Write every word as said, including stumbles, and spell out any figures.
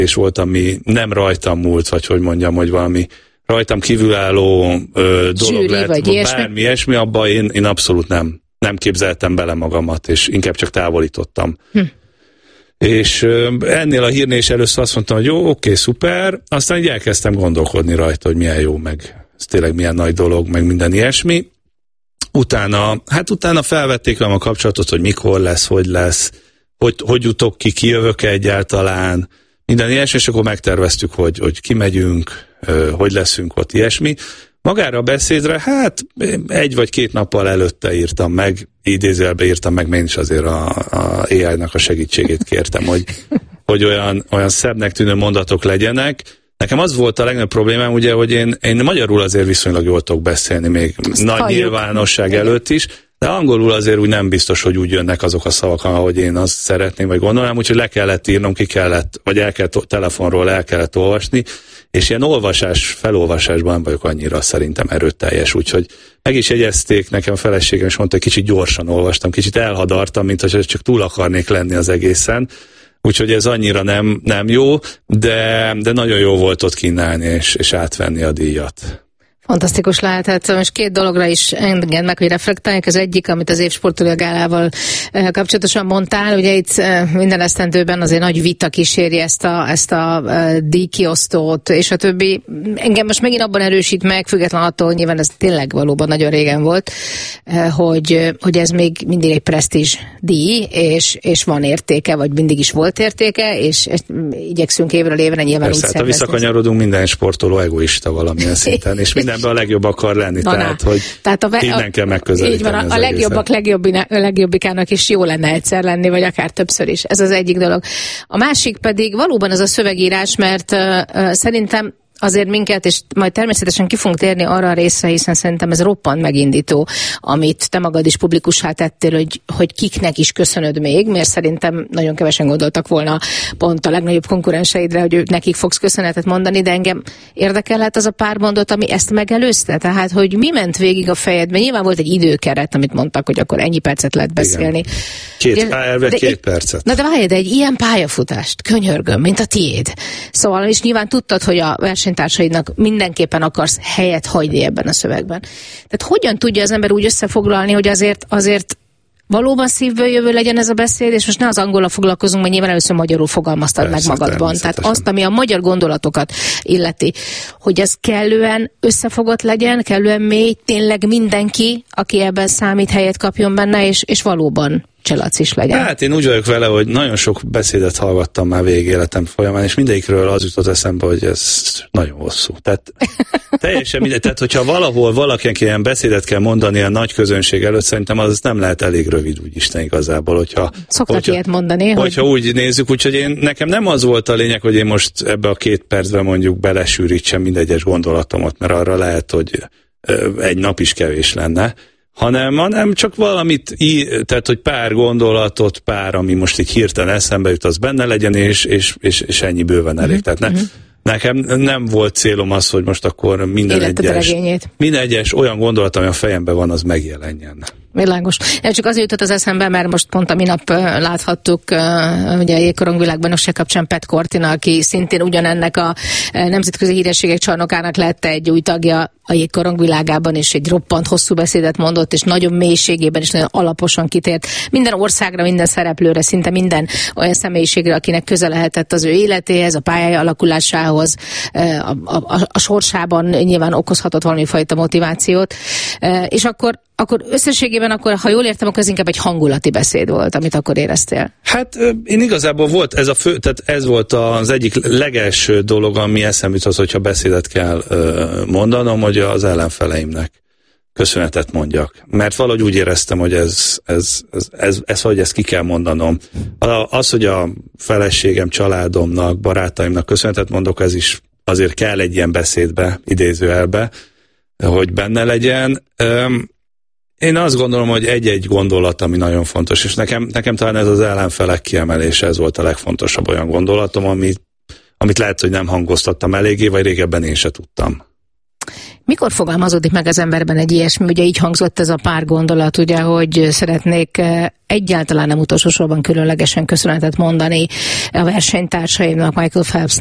és volt, ami nem rajtam múlt, vagy hogy mondjam, hogy valami rajtam kívülálló ö, dolog Zsűri, lett, vagy ilyesmi. bármi ilyesmi, abban én, én abszolút nem, nem képzeltem bele magamat, és inkább csak távolítottam. Hm. És ö, ennél a hírnél is először azt mondtam, hogy jó, oké, szuper, aztán így elkezdtem gondolkodni rajta, hogy milyen jó, meg ez tényleg milyen nagy dolog, meg minden ilyesmi. Utána, hát utána felvették velem a kapcsolatot, hogy mikor lesz, hogy lesz, hogy, hogy jutok ki, kijövök egyáltalán, minden ilyesmi, és akkor megterveztük, hogy, hogy kimegyünk, hogy leszünk ott, ilyesmi. Magára a beszédre, hát egy vagy két nappal előtte írtam meg, idézőjelbe írtam meg, én is azért a, a á i-nak a segítségét kértem, hogy, hogy olyan, olyan szebbnek tűnő mondatok legyenek. Nekem az volt a legnagyobb problémám, ugye, hogy én, én magyarul azért viszonylag jól tudok beszélni, még Azt nagy halljuk. Nyilvánosság előtt is, de angolul azért úgy nem biztos, hogy úgy jönnek azok a szavak, ahogy én azt szeretném, vagy gondolnám, úgyhogy le kellett írnom, ki kellett, vagy el kellett, telefonról el kellett olvasni, és ilyen olvasás, felolvasásban nem vagyok annyira szerintem erőteljes, úgyhogy meg is jegyezték, nekem a feleségem is mondta, hogy kicsit gyorsan olvastam, kicsit elhadartam, mint hogy csak túl akarnék lenni az egészen, úgyhogy ez annyira nem, nem jó, de, de nagyon jó volt ott kínálni és, és átvenni a díjat. Fantasztikus lehetett. Most két dologra is engedd meg, hogy reflektáljak. Az egyik, amit az évsportolói gálával kapcsolatosan mondtál, ugye itt minden esztendőben azért nagy vita kíséri ezt a, ezt a díjkiosztót, és a többi. Engem most megint abban erősít meg, független attól, hogy nyilván ez tényleg valóban nagyon régen volt, hogy, hogy ez még mindig egy presztízs díj, és, és van értéke, vagy mindig is volt értéke, és igyekszünk évről évre nyilván Persze, úgy hát szervezni. visszakanyarodunk, minden sportoló egoista valamilyen szinten, és minden a legjobb akar lenni, na, tehát, hogy tehát a ve- innen kell megközelíteni. Így van, a, a legjobbak legjobbikának is jó lenne egyszer lenni, vagy akár többször is. Ez az egyik dolog. A másik pedig valóban az a szövegírás, mert uh, uh, szerintem azért minket, és majd természetesen ki fogunk térni arra a részre, hiszen szerintem ez roppant megindító, amit te magad is publikussá tettél, hogy, hogy kiknek is köszönöd még, mert szerintem nagyon kevesen gondoltak volna pont a legnagyobb konkurenseidre, hogy ők nekik fogsz köszönetet mondani, de engem érdekelhet az a pár mondat, ami ezt megelőzte, tehát hogy mi ment végig a fejedben. Nyilván volt egy időkeret, amit mondtak, hogy akkor ennyi percet lehet beszélni. Igen. Két, de, elve de, két percet. Na de várj, de egy ilyen pályafutást, könyörgöm, mint a tiéd. Szóval, és nyilván tudtad, hogy a versenytársaidnak mindenképpen akarsz helyet hagyni ebben a szövegben. Tehát hogyan tudja az ember úgy összefoglalni, hogy azért, azért valóban szívből jövő legyen ez a beszéd, és most ne az angollal foglalkozunk, mert nyilván először magyarul fogalmaztad Persze, meg magadban. Tehát azt, ami a magyar gondolatokat illeti, hogy ez kellően összefogott legyen, kellően mély, tényleg mindenki, aki ebben számít, helyet kapjon benne, és, és valóban cselac is legyen. Hát én úgy vagyok vele, hogy nagyon sok beszédet hallgattam már végig életem folyamán, és mindegyikről az jutott eszembe, hogy ez nagyon hosszú. Tehát teljesen mindegy. Tehát, hogyha valahol valakinek ilyen beszédet kell mondani a nagy közönség előtt, szerintem az nem lehet elég rövid, úgy Isten igazából, hogyha... Szoktak hogyha, ilyet mondani. Hogyha hogy... úgy nézzük, úgyhogy én, nekem nem az volt a lényeg, hogy én most ebbe a két percben mondjuk belesűrítsem mindegyes gondolatomat, mert arra lehet, hogy egy nap is kevés lenne, hanem, hanem csak valamit, tehát hogy pár gondolatot, pár, ami most így hirtelen eszembe jut, az benne legyen, és, és, és, és ennyi bőven elég. Uh-huh. Tehát ne, uh-huh. nekem nem volt célom az, hogy most akkor minden egyes, minden egyes olyan gondolat, ami a fejemben van, az megjelenjen. Világos. Nem csak azért jutott az eszembe, mert most pont a minap uh, láthattuk uh, ugye a jégkorongvilágbajnokság kapcsán Pat Cortina, aki szintén ugyanennek a uh, nemzetközi hírességek csarnokának lett egy új tagja a jégkorongvilágában, és egy roppant hosszú beszédet mondott, és nagyon mélységében és nagyon alaposan kitért minden országra, minden szereplőre, szinte minden olyan személyiségre, akinek köze lehetett az ő életéhez, a pályája alakulásához, uh, a, a, a sorsában nyilván okozhatott valami fajta motivációt. Uh, és akkor akkor összességében, akkor, ha jól értem, akkor ez inkább egy hangulati beszéd volt, amit akkor éreztél. Hát én igazából volt ez a fő, tehát ez volt az egyik legelső dolog, ami eszembe jutott, hogyha beszédet kell mondanom, hogy az ellenfeleimnek köszönetet mondjak. Mert valahogy úgy éreztem, hogy ez, ez, ez, ez, ez hogy ezt ki kell mondanom. Az, hogy a feleségem, családomnak, barátaimnak köszönetet mondok, ez is azért kell egy ilyen beszédbe, idézőjelbe, hogy benne legyen. Én azt gondolom, hogy egy-egy gondolat, ami nagyon fontos, és nekem, nekem talán ez az ellenfelek kiemelése, ez volt a legfontosabb olyan gondolatom, amit, amit lehet, hogy nem hangoztattam eléggé, vagy régebben én se tudtam. Mikor fogalmazódik meg az emberben egy ilyesmi? Ugye így hangzott ez a pár gondolat, ugye, hogy szeretnék egyáltalán nem utolsó sorban különlegesen köszönetet mondani a versenytársaimnak, Michael Phelps